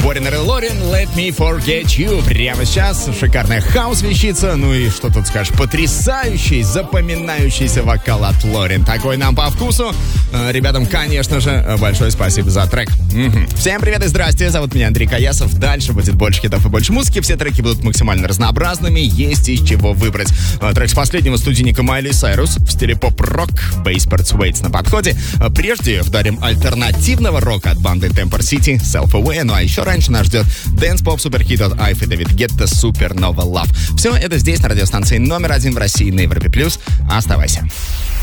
Wariner и Лорин, Let Me Forget You. Прямо сейчас шикарная хаус-вещица. Ну и что тут скажешь, потрясающий, запоминающийся вокал от Лорин. Такой нам по вкусу. Ребятам, конечно же, большое спасибо за трек. Всем привет и здрасте, зовут меня Андрей Каясов. Дальше будет больше хитов и больше музыки. Все треки будут максимально разнообразными, есть из чего выбрать. Трек с последнего студийника Майли Сайрус в стиле поп-рок, Baseport Waits на подходе. Прежде вдарим альтернативного рока от банды Temper City, Self-Away. Ну а еще раньше нас ждет дэнс-поп суперхит от Айф и Дэвид Гетта, Supernova Love. Все это здесь на радиостанции номер 1 в России на Европе+. Оставайся.